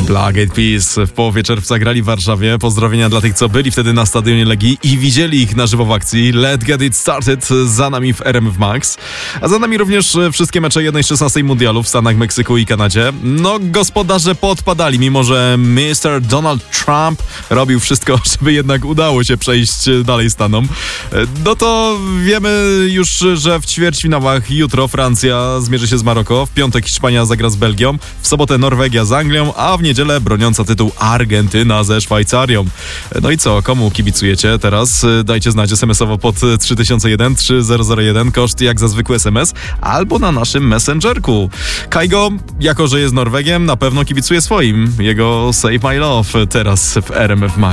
Black Eyed Peas w połowie czerwca grali w Warszawie. Pozdrowienia dla tych, co byli wtedy na stadionie Legii i widzieli ich na żywo w akcji. Let's Get It Started za nami w RMF Max. A za nami również wszystkie mecze 1/16 mundialu w Stanach, Meksyku i Kanadzie. No, gospodarze podpadali, mimo że Mr. Donald Trump robił wszystko, żeby jednak udało się przejść dalej Stanom. No to wiemy już, że w ćwierćfinałach jutro Francja zmierzy się z Maroko, w piątek Hiszpania zagra z Belgią, w sobotę Norwegia z Anglią, a w niedzielę broniąca tytuł Argentyna ze Szwajcarią. No i co, komu kibicujecie teraz? Dajcie znać SMS-owo pod 3001 3001, koszt jak za zwykły SMS, albo na naszym Messengerku. Kaigo, jako że jest Norwegiem, na pewno kibicuje swoim. Jego Save My Love teraz w RMF Max.